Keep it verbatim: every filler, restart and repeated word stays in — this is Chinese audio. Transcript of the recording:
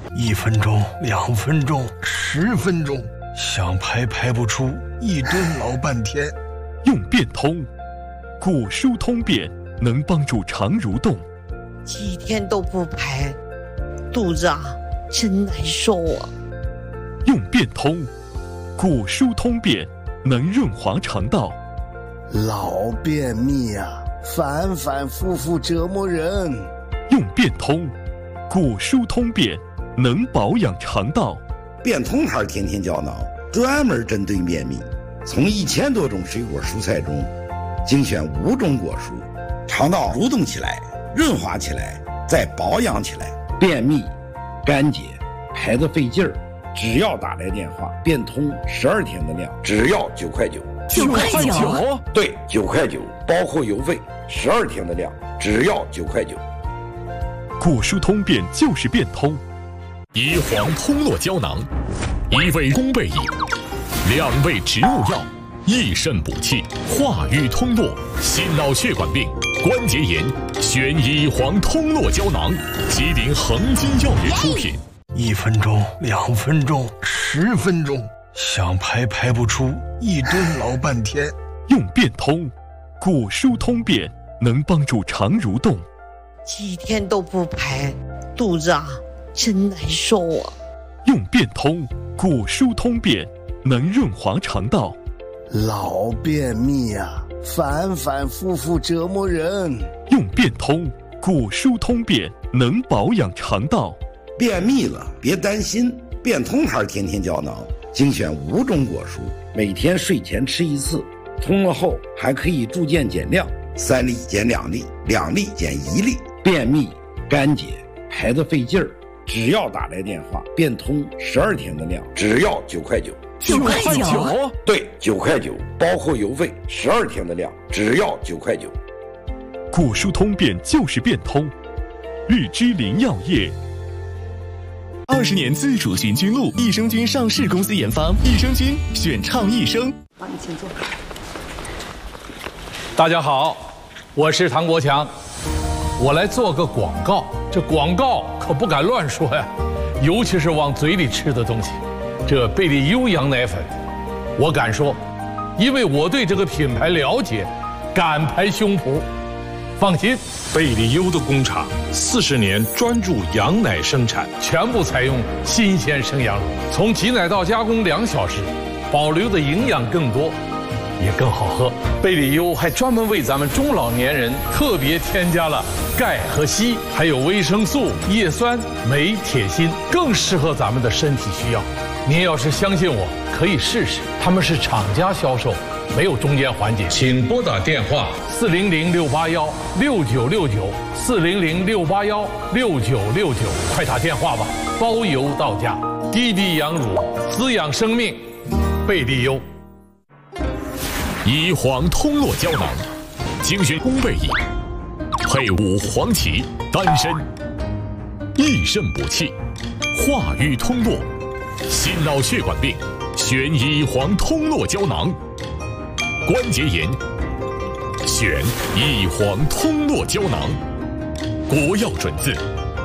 一分钟、两分钟、十分钟，想排排不出，一蹲老半天。 用变通，骨疏通便能帮助肠蠕动。 几天都不排，肚子啊真难受啊。 用变通，骨疏通便能润滑肠道。 老便秘啊，反反复复折磨人。 用变通，骨疏通便能保养肠道。 变通牌天天胶囊专门针对便秘，从一千多种水果蔬菜中精选五种果蔬，肠道蠕动起来，润滑起来，再保养起来。便秘、干结、排得费劲儿，只要打来电话，变通十二天的量，只要九块九。 九块九？ 对，九块九，包括邮费，十二天的量，只要九块九。 骨疏通便就是变通。 乙黄通络胶囊，一味宫贝饮，两味植物药，益肾补气，化瘀通络，心脑血管病、关节炎，选乙黄通络胶囊，吉林恒金药业出品。 一分钟、两分钟、十分钟，想排排不出，一蹲老半天。 用变通，骨疏通便能帮助肠蠕动。 几天都不排，肚子啊真难受啊。 用变通，骨疏通便能润滑肠道。 老便秘啊，反反复复折磨人。 用变通，骨疏通便能保养肠道。 便秘了别担心，变通牌天天胶囊精选五种果蔬，每天睡前吃一次，通了后还可以逐渐减量，三粒减两粒，两粒减一粒。便秘、干结、排得费劲儿，只要打来电话，变通十二天的量，只要九块九。 九块九？ 对，九块九，包括邮费，十二天的量，只要九块九。 骨疏通便就是变通。日之林药业。 二十年自主循菌露，益生菌上市公司研发，益生菌选畅益生。 好，你请坐。大家好，我是唐国强，我来做个广告。这广告可不敢乱说呀，尤其是往嘴里吃的东西。这贝利优羊奶粉，我敢说，因为我对这个品牌了解，敢拍胸脯。放心， 贝利优的工厂四十年专注羊奶生产， 全部采用新鲜生羊乳，从挤奶到加工两小时，保留的营养更多，也更好喝。贝利优还专门为咱们中老年人特别添加了钙和硒，还有维生素、叶酸、镁、铁、锌，更适合咱们的身体需要。您要是相信我，可以试试，他们是厂家销售，没有中间环节。请拨打电话四零零六八幺六九六九四零零六八幺六九六九，快打电话吧，包邮到家。滴滴羊乳，滋养生命，贝利优。 乙黄通络胶囊，精选宫贝饮，配伍黄芪、丹参，益肾补气，化瘀通络，心脑血管病选乙黄通络胶囊，关节炎选乙黄通络胶囊，国药准字。